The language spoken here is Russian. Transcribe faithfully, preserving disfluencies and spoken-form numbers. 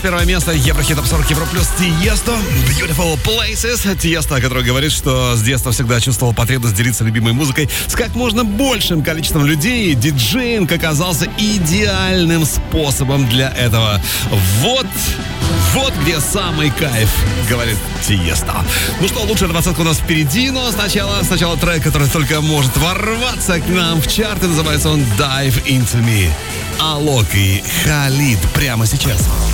Первое место Еврохит Топ сорок Евро Плюс Тиесто Beautiful Places. Тиесто, который говорит, что с детства всегда чувствовал потребность делиться любимой музыкой с как можно большим количеством людей. Диджеинг оказался идеальным способом для этого. Вот, вот где самый кайф, говорит Тиесто. Ну что, лучшая двадцатка у нас впереди, но сначала, сначала трек, который только может ворваться к нам в чарты. Называется он Dive Into Me. Алок и Халид прямо сейчас.